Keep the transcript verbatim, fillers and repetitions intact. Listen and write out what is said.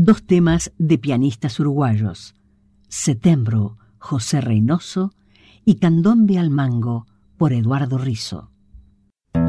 dos temas de pianistas uruguayos, Setembro, José Reynoso, y Candombe al Mango, por Eduardo Rizzo.